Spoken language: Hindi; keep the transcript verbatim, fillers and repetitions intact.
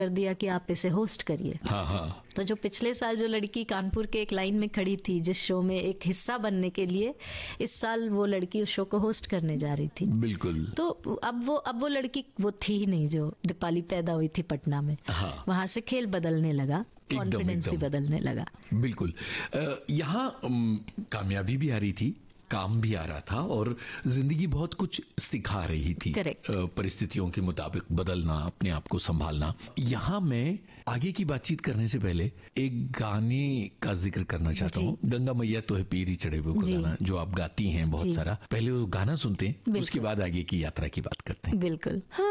कर दिया कि आप इसे होस्ट करिए। हाँ हाँ। तो जो पिछले साल जो लड़की कानपुर के एक लाइन में खड़ी थी जिस शो में एक हिस्सा बनने के लिए, इस साल वो लड़की उस शो को होस्ट करने जा रही थी। बिल्कुल। तो अब वो अब वो लड़की वो थी ही नहीं जो दीपाली पैदा हुई थी पटना में। हाँ। वहां से खेल बदलने लगा, कॉन्फिडेंस भी बदलने लगा। बिल्कुल। यहाँ कामयाबी भी आ रही थी, काम भी आ रहा था और जिंदगी बहुत कुछ सिखा रही थी। करेक्ट। परिस्थितियों के मुताबिक बदलना, अपने आप को संभालना। यहाँ मैं आगे की बातचीत करने से पहले एक गाने का जिक्र करना चाहता हूँ। गंगा मैया तो है पीरी चढ़े हुए को गाना जो आप गाती हैं बहुत सारा। पहले वो गाना सुनते हैं, उसके बाद आगे की यात्रा की बात करते हैं। बिल्कुल। हाँ।